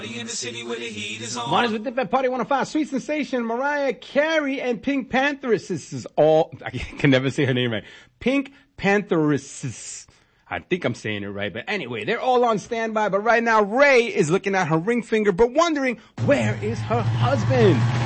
In the city where the heat is on. Mornings with Dip at Party 105. Sweet Sensation, Mariah Carey, and Pink Pantheress. This is all, I can never say her name right. Pink Pantheress. I think I'm saying it right, but anyway, they're all on standby. But right now, Ray is looking at her ring finger, but wondering, where is her husband?